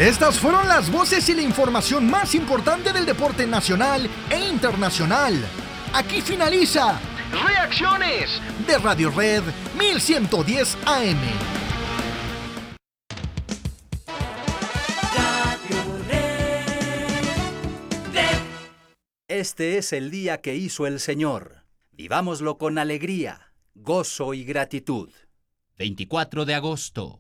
Estas fueron las voces y la información más importante del deporte nacional e internacional. Aquí finaliza Reacciones de Radio Red 1110 AM. Este es el día que hizo el Señor. Vivámoslo con alegría, gozo y gratitud. 24 de agosto.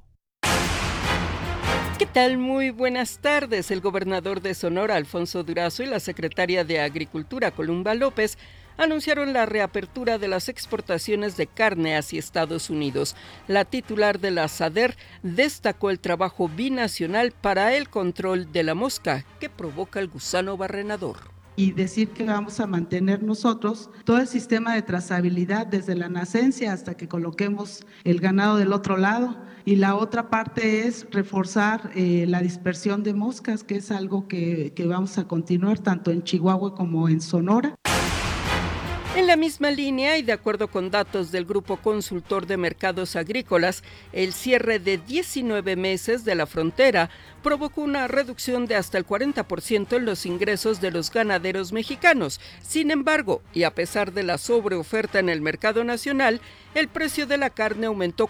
¿Qué tal? Muy buenas tardes. El gobernador de Sonora, Alfonso Durazo, y la secretaria de Agricultura, Columba López, anunciaron la reapertura de las exportaciones de carne hacia Estados Unidos. La titular de la SADER destacó el trabajo binacional para el control de la mosca que provoca el gusano barrenador. Y decir que vamos a mantener nosotros todo el sistema de trazabilidad desde la nacencia hasta que coloquemos el ganado del otro lado. Y la otra parte es reforzar la dispersión de moscas, que es algo que vamos a continuar tanto en Chihuahua como en Sonora. En la misma línea y de acuerdo con datos del Grupo Consultor de Mercados Agrícolas, el cierre de 19 meses de la frontera provocó una reducción de hasta el 40% en los ingresos de los ganaderos mexicanos. Sin embargo, y a pesar de la sobreoferta en el mercado nacional, el precio de la carne aumentó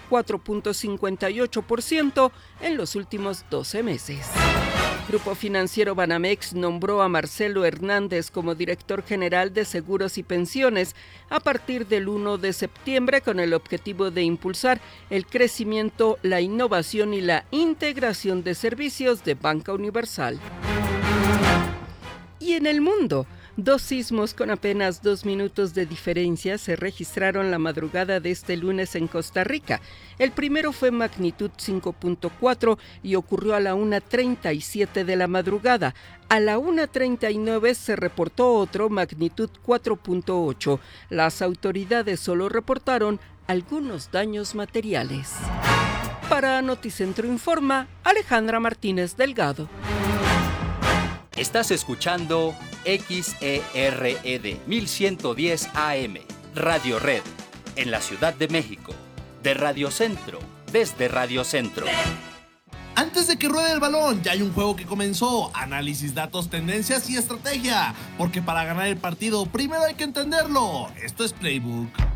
4.58% en los últimos 12 meses. Grupo Financiero Banamex nombró a Marcelo Hernández como director general de Seguros y Pensiones a partir del 1 de septiembre con el objetivo de impulsar el crecimiento, la innovación y la integración de servicios de Banca Universal. Y en el mundo, 2 sismos con apenas 2 minutos de diferencia se registraron la madrugada de este lunes en Costa Rica. El primero fue magnitud 5.4 y ocurrió a la 1:37 de la madrugada. A la 1:39 se reportó otro magnitud 4.8. Las autoridades solo reportaron algunos daños materiales. Para Noticentro Informa, Alejandra Martínez Delgado. Estás escuchando XERED 1110 AM, Radio Red, en la Ciudad de México, de Radio Centro, desde Radio Centro. Antes de que ruede el balón, ya hay un juego que comenzó. Análisis, datos, tendencias y estrategia. Porque para ganar el partido, primero hay que entenderlo. Esto es Playbook.